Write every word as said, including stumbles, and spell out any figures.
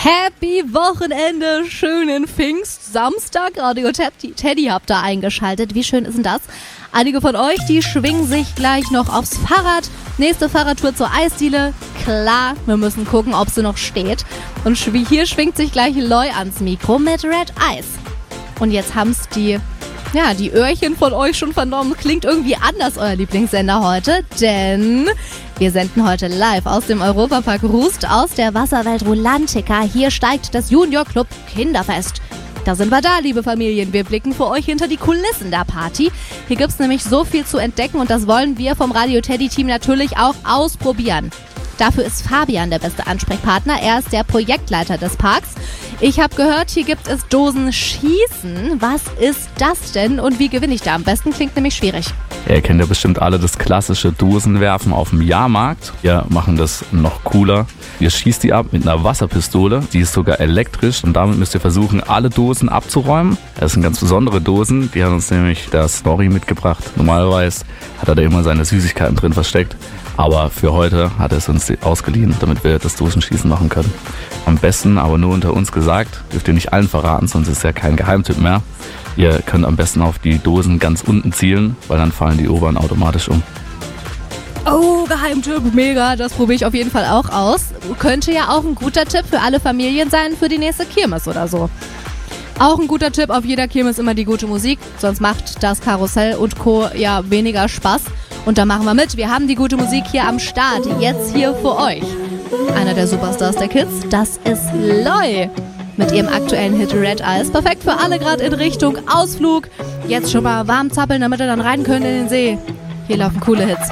Happy Wochenende, schönen Pfingstsamstag. Radio Teddy, Teddy habt da eingeschaltet. Wie schön ist denn das? Einige von euch, die schwingen sich gleich noch aufs Fahrrad. Nächste Fahrradtour zur Eisdiele. Klar, wir müssen gucken, ob sie noch steht. Und hier schwingt sich gleich Loy ans Mikro mit Red Ice. Und jetzt haben's die, ja, die Öhrchen von euch schon vernommen. Klingt irgendwie anders, euer Lieblingssender heute, denn wir senden heute live aus dem Europapark Rust aus der Wasserwelt Rulantica. Hier steigt das Junior Club Kinderfest. Da sind wir da, liebe Familien. Wir blicken für euch hinter die Kulissen der Party. Hier gibt's nämlich so viel zu entdecken und das wollen wir vom Radio Teddy Team natürlich auch ausprobieren. Dafür ist Fabian der beste Ansprechpartner. Er ist der Projektleiter des Parks. Ich habe gehört, hier gibt es Dosenschießen. Was ist das denn und wie gewinne ich da am besten? Klingt nämlich schwierig. Ihr kennt ja bestimmt alle das klassische Dosenwerfen auf dem Jahrmarkt. Wir machen das noch cooler. Ihr schießt die ab mit einer Wasserpistole. Die ist sogar elektrisch und damit müsst ihr versuchen, alle Dosen abzuräumen. Das sind ganz besondere Dosen. Die hat uns nämlich der Story mitgebracht. Normalerweise hat er da immer seine Süßigkeiten drin versteckt. Aber für heute hat er es uns ausgeliehen, damit wir das Dosenschießen machen können. Am besten, aber nur unter uns gesagt, dürft ihr nicht allen verraten, sonst ist ja kein Geheimtipp mehr. Ihr könnt am besten auf die Dosen ganz unten zielen, weil dann fallen die oberen automatisch um. Oh, Geheimtipp, mega, das probiere ich auf jeden Fall auch aus. Könnte ja auch ein guter Tipp für alle Familien sein für die nächste Kirmes oder so. Auch ein guter Tipp, auf jeder Kirmes immer die gute Musik, sonst macht das Karussell und Co. ja weniger Spaß. Und da machen wir mit, wir haben die gute Musik hier am Start, jetzt hier für euch. Einer der Superstars der Kids, das ist Loy. Mit ihrem aktuellen Hit Red Ice. Perfekt für alle gerade in Richtung Ausflug. Jetzt schon mal warm zappeln, damit ihr dann rein könnt in den See. Hier laufen coole Hits.